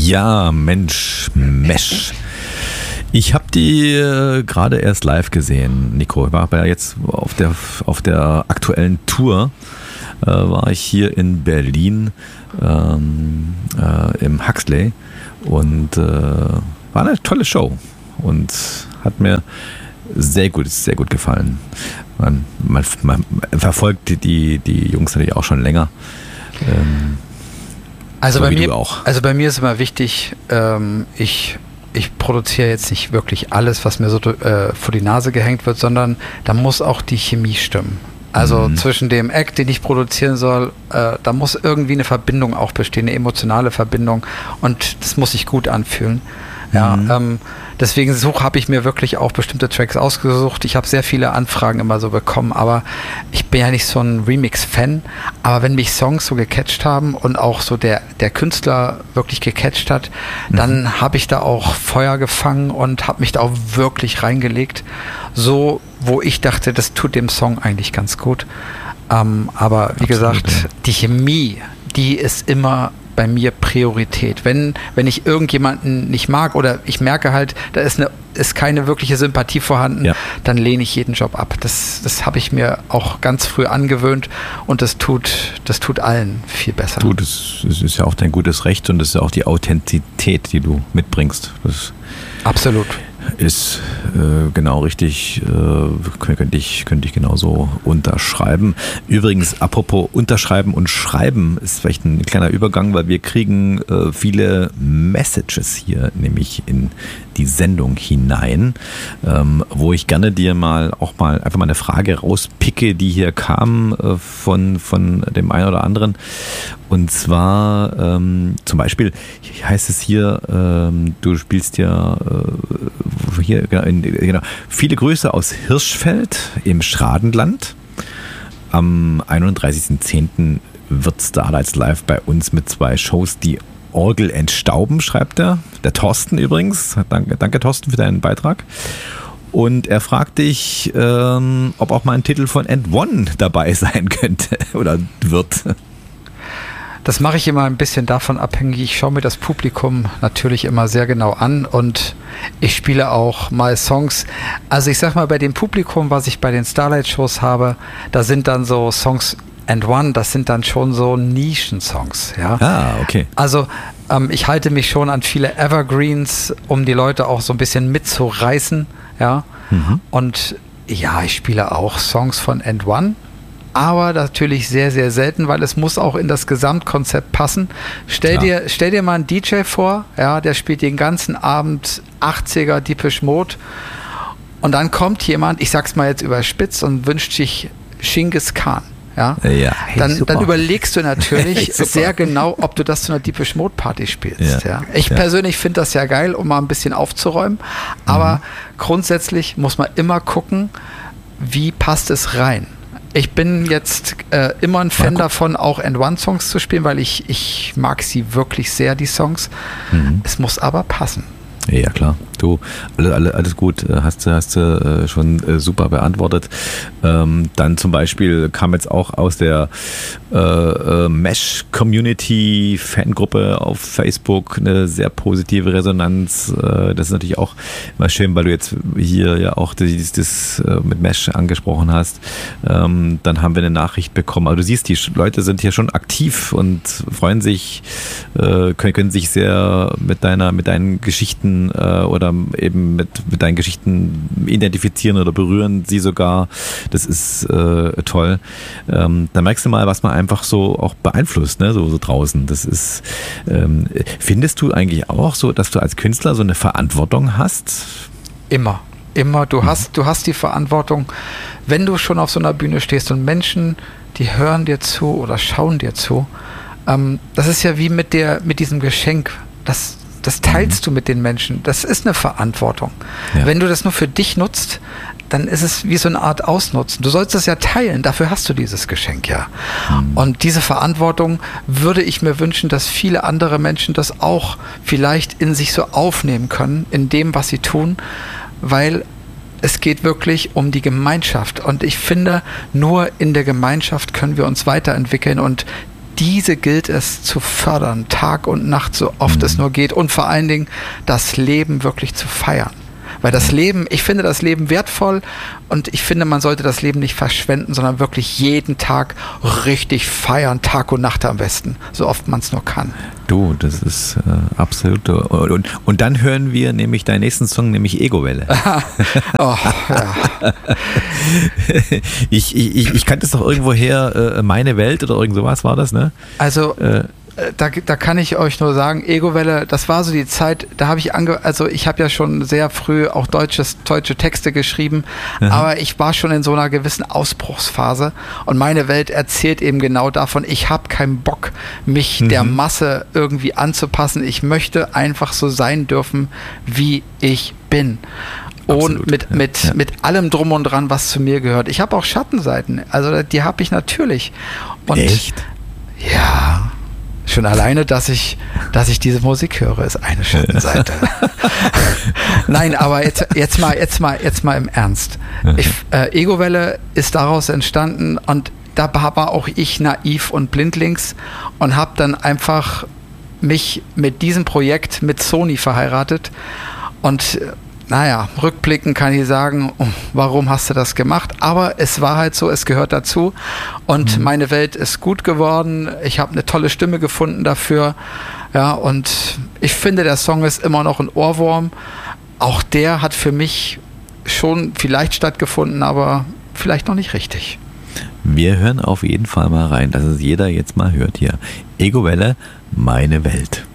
Ja, Mensch, Mesh. Ich habe die gerade erst live gesehen, Nico. Ich war ja jetzt auf der aktuellen Tour, war ich hier in Berlin im Huxley und war eine tolle Show und hat mir sehr gut gefallen. Man verfolgt die Jungs natürlich auch schon länger. Also so bei mir ist immer wichtig, ich produziere jetzt nicht wirklich alles, was mir so vor die Nase gehängt wird, sondern da muss auch die Chemie stimmen. Also zwischen dem Act, den ich produzieren soll, da muss irgendwie eine Verbindung auch bestehen, eine emotionale Verbindung, und das muss sich gut anfühlen. Ja, deswegen habe ich mir wirklich auch bestimmte Tracks ausgesucht. Ich habe sehr viele Anfragen immer so bekommen, aber ich bin ja nicht so ein Remix-Fan. Aber wenn mich Songs so gecatcht haben und auch so der Künstler wirklich gecatcht hat, dann habe ich da auch Feuer gefangen und habe mich da auch wirklich reingelegt. So, wo ich dachte, das tut dem Song eigentlich ganz gut. Aber wie gesagt, die Chemie, die ist immer bei mir Priorität. Wenn ich irgendjemanden nicht mag oder ich merke halt, da ist keine wirkliche Sympathie vorhanden, dann lehne ich jeden Job ab. Das habe ich mir auch ganz früh angewöhnt und das tut allen viel besser. Du, das ist ja auch dein gutes Recht und das ist ja auch die Authentizität, die du mitbringst. Das absolut. Ist genau richtig, könnte ich genauso unterschreiben. Übrigens, apropos unterschreiben und schreiben, ist vielleicht ein kleiner Übergang, weil wir kriegen viele Messages hier, nämlich in die Sendung hinein, wo ich gerne dir einfach mal eine Frage rauspicke, die hier kam von dem einen oder anderen. Und zwar zum Beispiel heißt es hier, du spielst ja hier, genau, viele Grüße aus Hirschfeld im Schradenland. Am 31.10. wird Starlights Live bei uns mit 2 Shows die Orgel entstauben, schreibt er. Der Thorsten übrigens. Danke Thorsten für deinen Beitrag. Und er fragt dich, ob auch mal ein Titel von And One dabei sein könnte oder wird. Das mache ich immer ein bisschen davon abhängig. Ich schaue mir das Publikum natürlich immer sehr genau an und ich spiele auch mal Songs. Also ich sag mal, bei dem Publikum, was ich bei den Starlight-Shows habe, da sind dann so Songs And One, das sind dann schon so Nischen-Songs. Ja? Ah, okay. Also ich halte mich schon an viele Evergreens, um die Leute auch so ein bisschen mitzureißen. Ja? Und ja, ich spiele auch Songs von And One. Aber natürlich sehr, sehr selten, weil es muss auch in das Gesamtkonzept passen. Stell dir mal einen DJ vor, ja, der spielt den ganzen Abend 80er Depeche Mode und dann kommt jemand, ich sag's mal jetzt überspitzt, und wünscht sich Genghis Khan. Ja? Dann überlegst du natürlich sehr genau, ob du das zu einer Depeche Mode Party spielst. Ja? Ich persönlich finde das ja geil, um mal ein bisschen aufzuräumen, aber grundsätzlich muss man immer gucken, wie passt es rein. Ich bin jetzt immer ein Fan davon, auch And One Songs zu spielen, weil ich mag sie wirklich sehr, die Songs. Es muss aber passen. Ja, klar. Du, alles gut, hast du schon super beantwortet. Dann zum Beispiel kam jetzt auch aus der Mesh-Community-Fangruppe auf Facebook eine sehr positive Resonanz. Das ist natürlich auch immer schön, weil du jetzt hier ja auch das mit Mesh angesprochen hast. Dann haben wir eine Nachricht bekommen. Aber du siehst, die Leute sind hier schon aktiv und freuen sich, können sich sehr mit deinen Geschichten oder eben mit deinen Geschichten identifizieren oder berühren sie sogar. Das ist toll. Da merkst du mal, was man einfach so auch beeinflusst, ne? so draußen. Das ist, findest du eigentlich auch so, dass du als Künstler so eine Verantwortung hast? Immer. Du hast die Verantwortung, wenn du schon auf so einer Bühne stehst und Menschen, die hören dir zu oder schauen dir zu. Das ist ja wie mit diesem Geschenk. Das teilst du mit den Menschen. Das ist eine Verantwortung. Ja. Wenn du das nur für dich nutzt, dann ist es wie so eine Art Ausnutzen. Du sollst es ja teilen, dafür hast du dieses Geschenk ja. Und diese Verantwortung würde ich mir wünschen, dass viele andere Menschen das auch vielleicht in sich so aufnehmen können, in dem, was sie tun, weil es geht wirklich um die Gemeinschaft. Und ich finde, nur in der Gemeinschaft können wir uns weiterentwickeln und diese gilt es zu fördern, Tag und Nacht, so oft es nur geht und vor allen Dingen das Leben wirklich zu feiern. Weil das Leben, ich finde das Leben wertvoll und ich finde, man sollte das Leben nicht verschwenden, sondern wirklich jeden Tag richtig feiern, Tag und Nacht am besten, so oft man es nur kann. Du, das ist absolut. Und dann hören wir nämlich deinen nächsten Song, nämlich Ego-Welle. Oh, ja. Ich kannte es doch irgendwoher, Meine Welt oder irgend sowas war das, ne? Also da kann ich euch nur sagen, Ego-Welle, das war so die Zeit, da habe ich ich habe ja schon sehr früh auch deutsche Texte geschrieben, aber ich war schon in so einer gewissen Ausbruchsphase und meine Welt erzählt eben genau davon, ich habe keinen Bock, mich der Masse irgendwie anzupassen, ich möchte einfach so sein dürfen, wie ich bin. Und mit allem Drum und Dran, was zu mir gehört. Ich habe auch Schattenseiten, also die habe ich natürlich. Und echt? Ja. Schon alleine, dass ich diese Musik höre, ist eine Schattenseite. Nein, aber jetzt mal im Ernst. Ego-Welle ist daraus entstanden und da war auch ich naiv und blindlings und habe dann einfach mich mit diesem Projekt mit Sony verheiratet und naja, rückblickend kann ich sagen, warum hast du das gemacht? Aber es war halt so, es gehört dazu und meine Welt ist gut geworden. Ich habe eine tolle Stimme gefunden dafür. Ja, und ich finde, der Song ist immer noch ein Ohrwurm. Auch der hat für mich schon vielleicht stattgefunden, aber vielleicht noch nicht richtig. Wir hören auf jeden Fall mal rein, dass es jeder jetzt mal hört hier. Ego-Welle, Meine Welt.